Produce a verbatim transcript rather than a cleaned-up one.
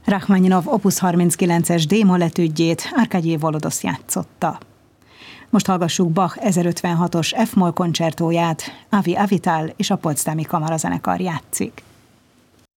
Rachmaninov Opus harminckilences D-moll etüdjét Arkady Volodosz játszotta. Most hallgassuk Bach ezerötvenhatos F-moll koncertóját, Avi Avital és a Potsdami Kamarazenekar játszik.